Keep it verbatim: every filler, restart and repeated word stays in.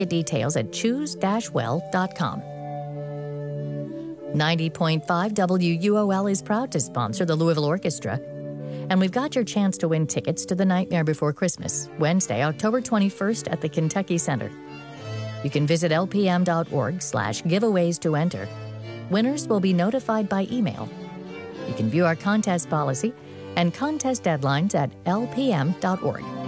Get details at choose dash well dot com. ninety point five W U O L is proud to sponsor the Louisville Orchestra. And we've got your chance to win tickets to The Nightmare Before Christmas, Wednesday, October twenty-first at the Kentucky Center. You can visit lpm.org slash giveaways to enter. Winners will be notified by email. You can view our contest policy and contest deadlines at lpm dot org.